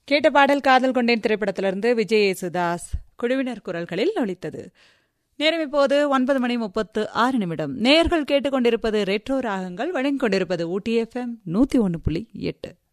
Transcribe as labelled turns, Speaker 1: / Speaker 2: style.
Speaker 1: கேட்ட பாடல் காதல் கொண்டேன் திரைப்படத்திலிருந்து விஜய் யேசுதாஸ் குழுவினர் குரல்களில் ஒலித்தது. நேரம் இப்போது 9:36. நேயர்கள் கேட்டுக்கொண்டிருப்பது ரெட்ரோ ராகங்கள், வழங்கிக் கொண்டிருப்பது ஊட்டி FM 101.8.